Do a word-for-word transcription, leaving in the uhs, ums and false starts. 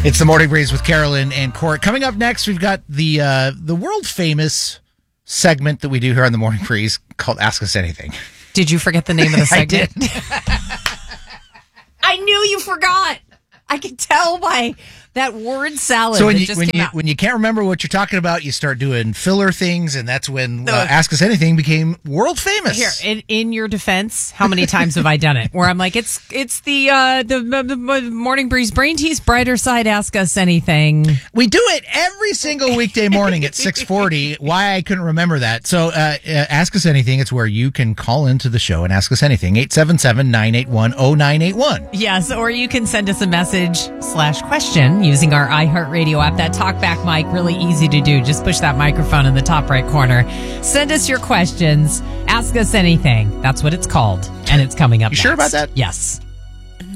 It's the Morning Breeze with Carolyn and Court. Coming up next, we've got the uh, the world famous segment that we do here on the Morning Breeze called Ask Us Anything. Did you forget the name of the segment? I did. I knew you forgot. I could tell by that word salad. So when that you just when came you out. when you can't remember what you're talking about, you start doing filler things, and that's when No. uh, Ask Us Anything became world famous. Here, in, in your defense, how many times have I done it? Where I'm like, it's it's the uh, the, the, the Morning Breeze Brain Tease Brighter Side. Ask us anything. We do it every single weekday morning at six forty. Why I couldn't remember that. So uh, uh, Ask Us Anything. It's where you can call into the show and ask us anything. eight seven seven, nine eight one, zero nine eight one. Yes, or you can send us a message slash question using our iHeartRadio app. That talkback mic, really easy to do. Just push that microphone in the top right corner. Send us your questions. Ask us anything. That's what it's called. And it's coming up You next. sure about that? Yes.